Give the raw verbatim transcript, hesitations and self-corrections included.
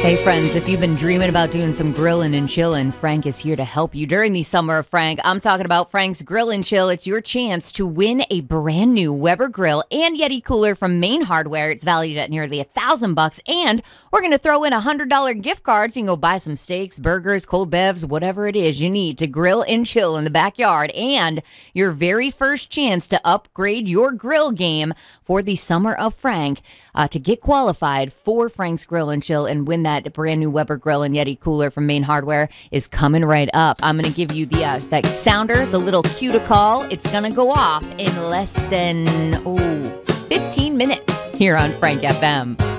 Hey friends, if you've been dreaming about doing some grilling and chilling, Frank is here to help you during the summer of Frank. I'm talking about Frank's Grill and Chill. It's your chance to win a brand new Weber grill and Yeti cooler from Main Hardware. It's valued at nearly a thousand bucks, and we're going to throw in a hundred dollar gift card so you can go buy some steaks, burgers, cold bevs, whatever it is you need to grill and chill in the backyard. And your very first chance to upgrade your grill game for the summer of Frank uh, to get qualified for Frank's Grill and Chill and win that brand new Weber grill and Yeti cooler from Main Hardware is coming right up. I'm going to give you the uh, that sounder, the little cue to call. It's going to go off in less than oh, fifteen minutes here on Frank F M.